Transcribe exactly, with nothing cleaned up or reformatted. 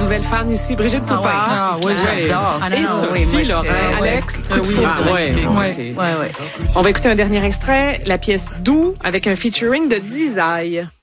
nouvelle fan ici, Brigitte Poupard. Ah oui, j'adore. Et Ah, Sophie oui, Lorrain. Alex, Coup de oui, foudre. c'est Ouais, magnifique. ouais, Ouais, c'est- ouais, ouais. On va écouter un dernier extrait, la pièce Doux avec un featuring de Dizaï.